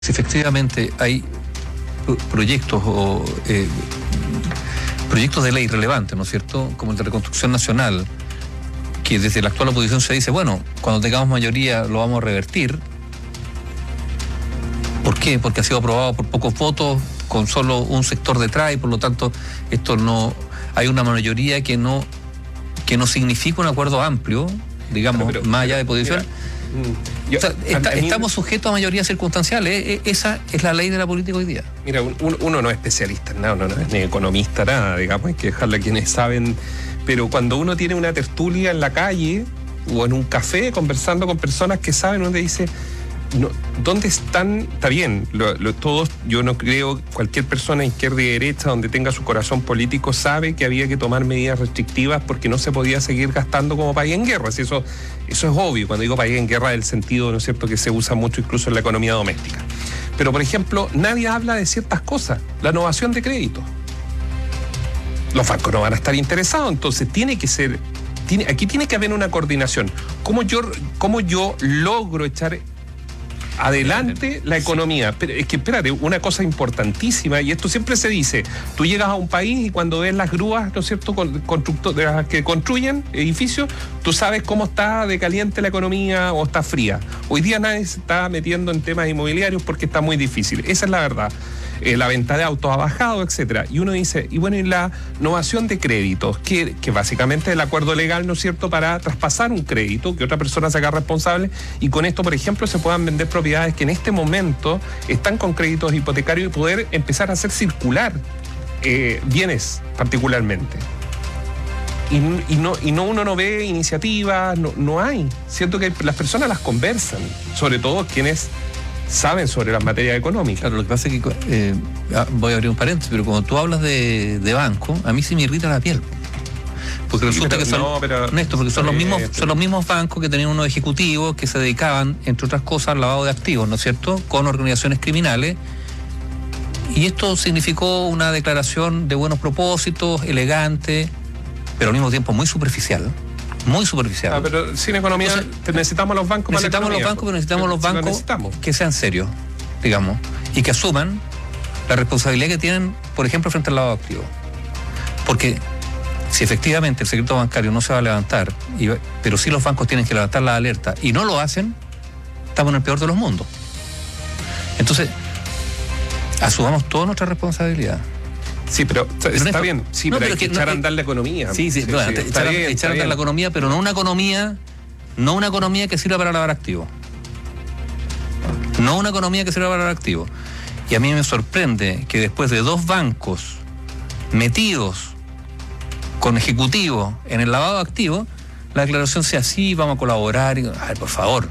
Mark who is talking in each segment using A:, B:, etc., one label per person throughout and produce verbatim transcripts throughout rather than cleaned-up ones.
A: Si efectivamente hay proyectos o eh, proyectos de ley relevantes, ¿no es cierto?, como el de Reconstrucción Nacional, que desde la actual oposición se dice, bueno, cuando tengamos mayoría lo vamos a revertir. ¿Por qué? Porque ha sido aprobado por pocos votos, con solo un sector detrás, y por lo tanto esto no, hay una mayoría que no, que no significa un acuerdo amplio, digamos, pero, pero, más allá de posición. Mira, Yo, o sea, está, mí, estamos sujetos a mayorías circunstanciales. Eh, esa es la ley de la política hoy día.
B: Mira, un, uno no es especialista en nada, uno no es ni economista, nada, digamos, hay que dejarle a quienes saben. Pero cuando uno tiene una tertulia en la calle o en un café conversando con personas que saben, uno dice, no, ¿dónde están? Está bien, lo, lo, todos, yo no creo, cualquier persona izquierda y derecha donde tenga su corazón político sabe que había que tomar medidas restrictivas porque no se podía seguir gastando como país en guerra. Eso, eso es obvio. Cuando digo país en guerra, el sentido, ¿no es cierto?, que se usa mucho incluso en la economía doméstica. Pero, por ejemplo, nadie habla de ciertas cosas. La innovación de crédito. Los bancos no van a estar interesados, entonces tiene que ser, tiene, aquí tiene que haber una coordinación. ¿Cómo yo, cómo yo logro echar adelante la economía? Pero es que, espérate, una cosa importantísima, y esto siempre se dice, tú llegas a un país y cuando ves las grúas, ¿no es cierto?, constructoras que construyen edificios, tú sabes cómo está de caliente la economía o está fría. Hoy día nadie se está metiendo en temas inmobiliarios porque está muy difícil. Esa es la verdad. Eh, la venta de autos ha bajado, etcétera. Y uno dice, y bueno, y la innovación de créditos, que, que básicamente es el acuerdo legal, ¿no es cierto?, para traspasar un crédito, que otra persona se haga responsable, y con esto, por ejemplo, se puedan vender propiedades que en este momento están con créditos hipotecarios y poder empezar a hacer circular eh, bienes particularmente. Y, y, no, y no uno no ve iniciativas, no, no hay. Siento que las personas las conversan, sobre todo quienes saben sobre las materias económicas.
A: Claro, lo que pasa es que, eh, voy a abrir un paréntesis, pero cuando tú hablas de, de banco, a mí sí me irrita la piel. Porque sí, resulta pero, que son, no, pero, Néstor, porque son, eh, los mismos, son los mismos bancos que tenían unos ejecutivos que se dedicaban, entre otras cosas, al lavado de activos, ¿no es cierto?, con organizaciones criminales. Y esto significó una declaración de buenos propósitos, elegante, pero al mismo tiempo muy superficial. Muy superficial.
B: Ah, pero sin economía. Entonces, necesitamos los bancos para
A: necesitamos
B: la
A: los bancos, pero necesitamos
B: pero
A: los bancos
B: necesitamos.
A: que sean serios, digamos, y que asuman la responsabilidad que tienen, por ejemplo, frente al lavado de activos. Porque si efectivamente el secreto bancario no se va a levantar, y, pero sí los bancos tienen que levantar la alerta y no lo hacen, estamos en el peor de los mundos. Entonces, asumamos toda nuestra responsabilidad.
B: Sí, pero, pero está esto, bien. Sí, no, pero, pero hay que, que echar no, a andar la economía.
A: Sí, sí, sí, bueno, sí echar, bien, echar a andar la economía, pero no una economía, no una economía que sirva para lavar activos. No una economía que sirva para lavar activos. Y a mí me sorprende que después de dos bancos metidos con ejecutivos en el lavado de activos, la declaración sea así, vamos a colaborar. Y, ay, por favor.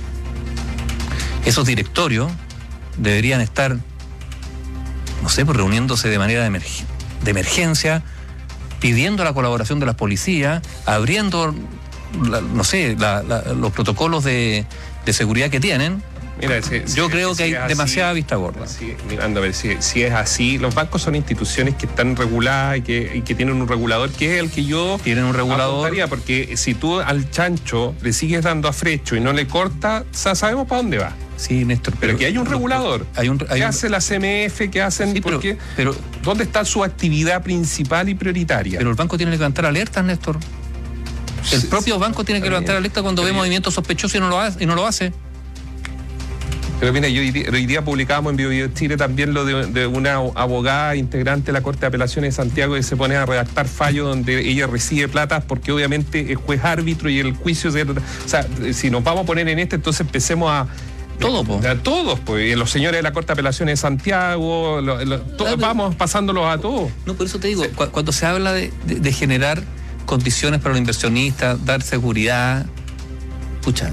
A: Esos directorios deberían estar, no sé, pues reuniéndose de manera de, emerg- de emergencia, pidiendo la colaboración de las policías, abriendo, la, no sé, la, la, los protocolos de, de seguridad que tienen.
B: Mira, si,
A: yo
B: si,
A: creo
B: si
A: que hay
B: así,
A: demasiada vista gorda.
B: Si, mirando, a ver, si, si es así, los bancos son instituciones que están reguladas y que, y que tienen un regulador, que es el que yo
A: tienen un regulador,
B: apuntaría, porque si tú al chancho le sigues dando a frecho y no le corta, sabemos para dónde va.
A: Sí, Néstor,
B: pero, pero que hay un regulador.
A: Hay un, hay
B: ¿Qué
A: un...
B: hace la C M F? ¿Qué hacen?
A: Sí, pero,
B: porque,
A: pero,
B: ¿dónde está su actividad principal y prioritaria?
A: Pero el banco tiene que levantar alertas, Néstor. El sí, propio banco tiene que levantar alertas cuando ve movimientos sospechosos y no lo hace. Y no lo hace.
B: Pero mira, yo hoy día, hoy día publicamos en Bio Bio Chile también lo de, de una abogada integrante de la Corte de Apelaciones de Santiago que se pone a redactar fallos donde ella recibe plata porque obviamente es juez árbitro y el juicio se... O sea, si nos vamos a poner en este, entonces empecemos a...
A: Todo, po.
B: A todos, pues. Los señores de la Corte de Apelaciones de Santiago, lo, lo, to, claro, vamos pasándolos a todos.
A: No, por eso te digo, sí. cu- cuando se habla de, de, de generar condiciones para los inversionistas, dar seguridad, pucha,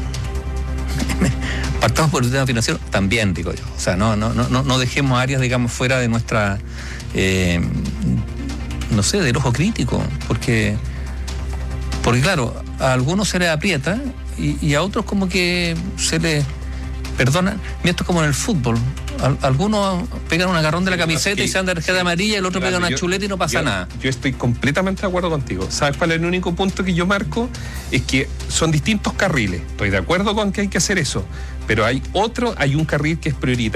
A: partamos por el tema financiero, también digo yo. O sea, no, no, no, no dejemos áreas, digamos, fuera de nuestra, eh, no sé, del ojo crítico, porque, porque claro, a algunos se les aprieta y, y a otros como que se les perdona. Mira, esto es como en el fútbol. Al, algunos pegan un agarrón de la camiseta no, y, y se dan de tarjeta sí, amarilla, y el otro claro, pega una yo, chuleta y no pasa
B: yo,
A: nada.
B: Yo estoy completamente de acuerdo contigo. ¿Sabes cuál es el único punto que yo marco? Es que son distintos carriles. Estoy de acuerdo con que hay que hacer eso. Pero hay otro, hay un carril que es prioritario